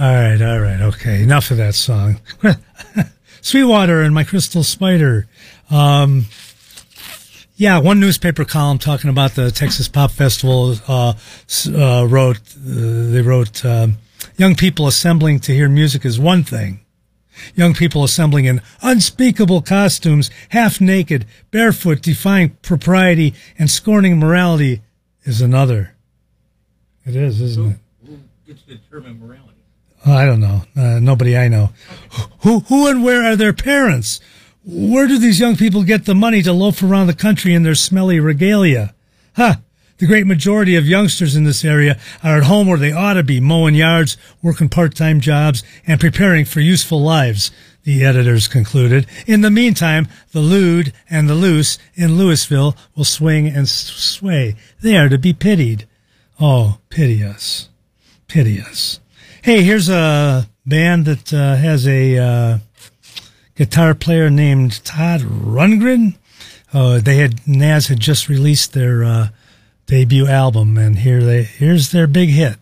All right, okay. Enough of that song. Sweetwater and My Crystal Spider. Yeah, one newspaper column talking about the Texas Pop Festival wrote, young people assembling to hear music is one thing. Young people assembling in unspeakable costumes, half naked, barefoot, defying propriety and scorning morality is another. It is, isn't it? Who gets to determine morality? I don't know. Nobody I know. Who and where are their parents? Where do these young people get the money to loaf around the country in their smelly regalia? The great majority of youngsters in this area are at home where they ought to be, mowing yards, working part-time jobs, and preparing for useful lives, the editors concluded. In the meantime, the lewd and the loose in Louisville will swing and sway. They are to be pitied. Oh, pity us. Pity us. Hey, here's a band that has a guitar player named Todd Rundgren. Nas had just released their debut album, and here's their big hit.